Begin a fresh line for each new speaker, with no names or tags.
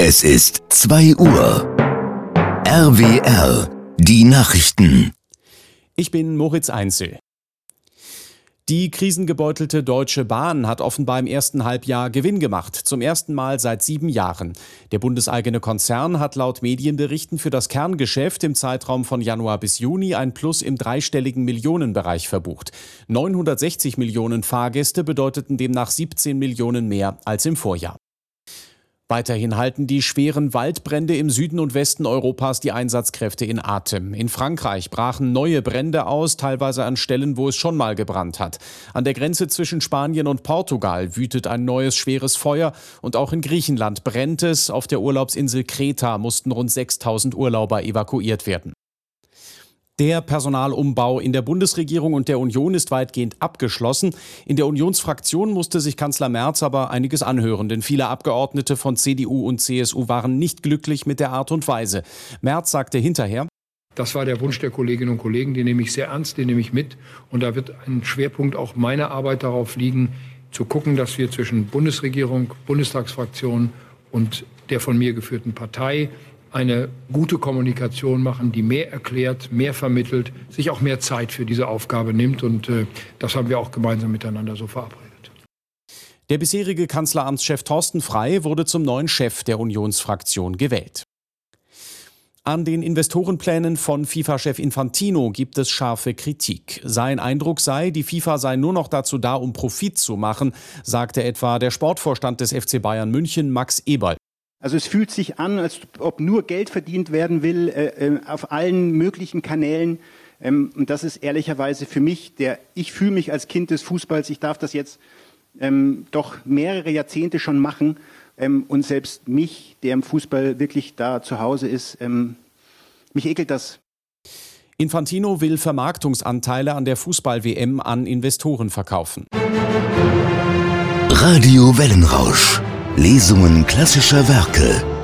Es ist 2 Uhr. RWR, die Nachrichten.
Ich bin Moritz Einzel. Die krisengebeutelte Deutsche Bahn hat offenbar im ersten Halbjahr Gewinn gemacht, zum ersten Mal seit 7 Jahren. Der bundeseigene Konzern hat laut Medienberichten für das Kerngeschäft im Zeitraum von Januar bis Juni ein Plus im dreistelligen Millionenbereich verbucht. 960 Millionen Fahrgäste bedeuteten demnach 17 Millionen mehr als im Vorjahr. Weiterhin halten die schweren Waldbrände im Süden und Westen Europas die Einsatzkräfte in Atem. In Frankreich brachen neue Brände aus, teilweise an Stellen, wo es schon mal gebrannt hat. An der Grenze zwischen Spanien und Portugal wütet ein neues schweres Feuer und auch in Griechenland brennt es. Auf der Urlaubsinsel Kreta mussten rund 6.000 Urlauber evakuiert werden. Der Personalumbau in der Bundesregierung und der Union ist weitgehend abgeschlossen. In der Unionsfraktion musste sich Kanzler Merz aber einiges anhören, denn viele Abgeordnete von CDU und CSU waren nicht glücklich mit der Art und Weise. Merz sagte hinterher:
Das war der Wunsch der Kolleginnen und Kollegen, den nehme ich sehr ernst, den nehme ich mit. Und da wird ein Schwerpunkt auch meiner Arbeit darauf liegen, zu gucken, dass wir zwischen Bundesregierung, Bundestagsfraktion und der von mir geführten Partei eine gute Kommunikation machen, die mehr erklärt, mehr vermittelt, sich auch mehr Zeit für diese Aufgabe nimmt. Und das haben wir auch gemeinsam miteinander so verabredet.
Der bisherige Kanzleramtschef Thorsten Frey wurde zum neuen Chef der Unionsfraktion gewählt. An den Investorenplänen von FIFA-Chef Infantino gibt es scharfe Kritik. Sein Eindruck sei, die FIFA sei nur noch dazu da, um Profit zu machen, sagte etwa der Sportvorstand des FC Bayern München, Max Eberl.
Also es fühlt sich an, als ob nur Geld verdient werden will, auf allen möglichen Kanälen. Und das ist ehrlicherweise für mich, ich fühle mich als Kind des Fußballs, ich darf das jetzt doch mehrere Jahrzehnte schon machen. Und selbst mich, der im Fußball wirklich da zu Hause ist, mich ekelt das.
Infantino will Vermarktungsanteile an der Fußball-WM an Investoren verkaufen.
Radio Wellenrausch. Lesungen klassischer Werke.